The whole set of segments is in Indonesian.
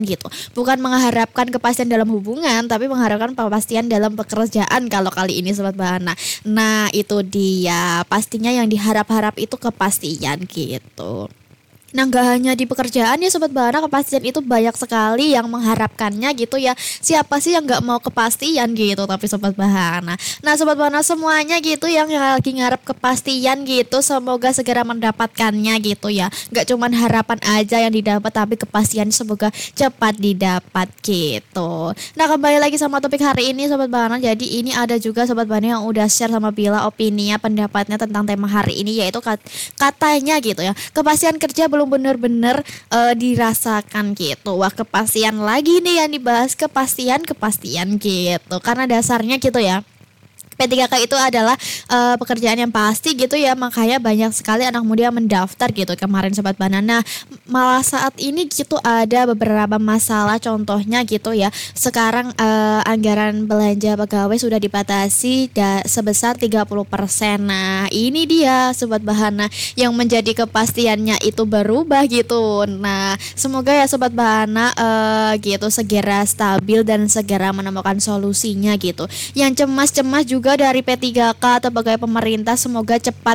gitu. Bukan mengharapkan kepastian dalam hubungan, tapi mengharapkan kepastian dalam pekerjaan kalau kali ini Sobat Bahana. Nah, itu dia. Pastinya yang diharap-harap itu kepastian gitu. Nah, gak hanya di pekerjaan ya Sobat Bahana, kepastian itu banyak sekali yang mengharapkannya gitu ya. Siapa sih yang gak mau kepastian gitu, tapi Sobat Bahana. Nah Sobat Bahana semuanya gitu yang lagi ngarep kepastian gitu, semoga segera mendapatkannya gitu ya. Gak cuman harapan aja yang didapat, tapi kepastian semoga cepat didapat gitu. Nah, kembali lagi sama topik hari ini Sobat Bahana. Jadi ini ada juga Sobat Bahana yang udah share sama Bila opininya, pendapatnya tentang tema hari ini, yaitu katanya gitu ya, kepastian kerja belum benar-benar dirasakan gitu. Wah, kepastian lagi nih yang dibahas, kepastian gitu. Karena dasarnya gitu ya, P3K itu adalah pekerjaan yang pasti gitu ya, makanya banyak sekali anak muda yang mendaftar gitu kemarin Sobat Banana. Malah saat ini gitu ada beberapa masalah, contohnya gitu ya, sekarang anggaran belanja pegawai sudah dibatasi sebesar 30%. Nah ini dia Sobat Bahana yang menjadi kepastiannya itu berubah gitu. Nah semoga ya Sobat Bahana gitu segera stabil dan segera menemukan solusinya gitu. Yang cemas-cemas juga dari P3K atau pegawai pemerintah, semoga cepat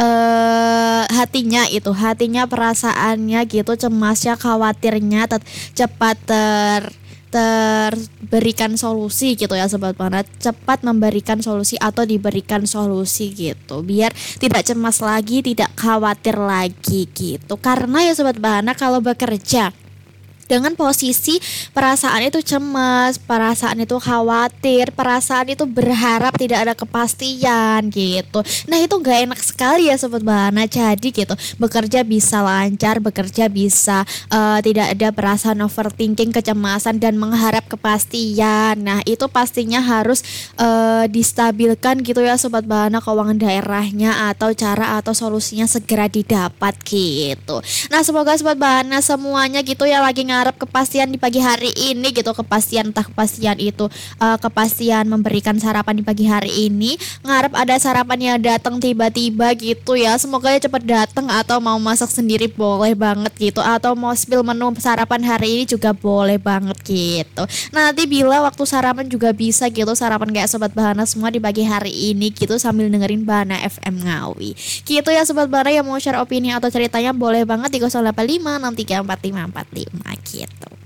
hatinya perasaannya gitu, cemasnya, khawatirnya cepat terberikan solusi gitu ya Sobat Bahana, cepat memberikan solusi atau diberikan solusi gitu, biar tidak cemas lagi, tidak khawatir lagi gitu. Karena ya Sobat Bahana, kalau bekerja dengan posisi perasaan itu cemas, perasaan itu khawatir, perasaan itu berharap tidak ada kepastian gitu. Nah itu gak enak sekali ya Sobat Bahana. Jadi gitu, bekerja bisa lancar, bekerja bisa tidak ada perasaan overthinking, kecemasan dan mengharap kepastian. Nah itu pastinya harus distabilkan gitu ya Sobat Bahana, keuangan daerahnya atau cara atau solusinya segera didapat gitu. Nah semoga Sobat Bahana semuanya gitu ya lagi ngarep kepastian di pagi hari ini gitu, kepastian entah kepastian itu kepastian memberikan sarapan di pagi hari ini, ngarep ada sarapan yang datang tiba-tiba gitu ya, semoga ya cepat datang, atau mau masak sendiri boleh banget gitu, atau mau spill menu sarapan hari ini juga boleh banget gitu. Nanti bila waktu sarapan juga bisa gitu, sarapan kayak Sobat Bahana semua di pagi hari ini gitu sambil dengerin Bahana FM Ngawi gitu ya Sobat Bahana. Yang mau share opini atau ceritanya boleh banget di 085 6345545 gitu.